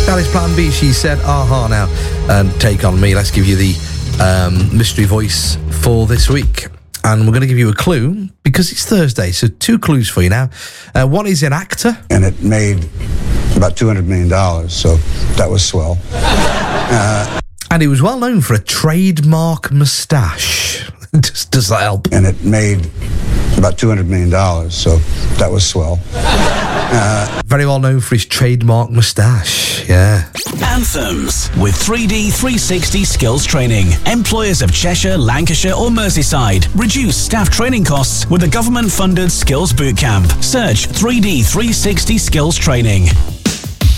That is Plan B. She said, aha now. And Take On Me. Let's give you the mystery voice for this week. And we're going to give you a clue because it's Thursday. So 2 clues for you now. One is an actor. And it made about $200 million. So that was swell. And he was well known for a trademark moustache. Does that help? And it made about $200 million. So that was swell. Very well known for his trademark moustache. Yeah. Anthems with 3D 360 skills training. Employers of Cheshire, Lancashire or Merseyside reduce staff training costs with a government-funded skills bootcamp. Search 3D 360 skills training.